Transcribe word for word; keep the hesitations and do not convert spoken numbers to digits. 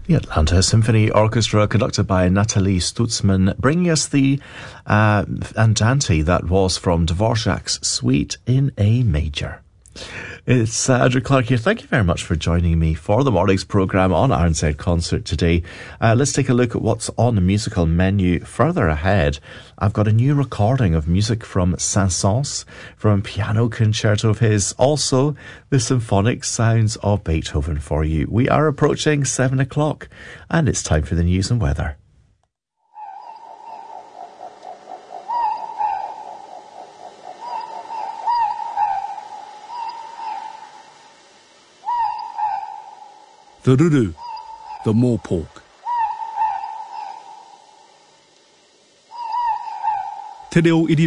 The Atlanta Symphony Orchestra, conducted by Nathalie Stutzman, bringing us the uh, andante that was from Dvorak's Suite in A Major. It's uh, Andrew Clark here. Thank you very much for joining me for the morning's programme on Ironside Concert today. Uh, let's take a look at what's on the musical menu further ahead. I've got a new recording of music from Saint-Saëns, from a piano concerto of his, also the symphonic sounds of Beethoven for you. We are approaching seven o'clock and it's time for the news and weather. The ruru, the moorpork. Te reo iri